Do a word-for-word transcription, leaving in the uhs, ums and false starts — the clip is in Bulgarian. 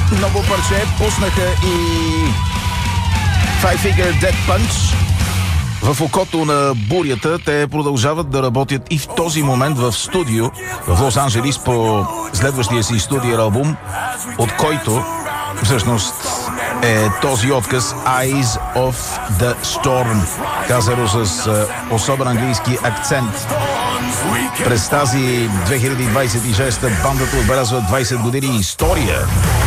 Ново парче пуснаха и Five Finger Death Punch. В окото на бурята те продължават да работят и в този момент в студио в Лос-Анджелис по следващия си студиен албум, от който всъщност е този отказ Eyes of the Storm, казано с е, особен английски акцент. През тази две хиляди двадесет и шеста бандата отбелязва двадесет години история.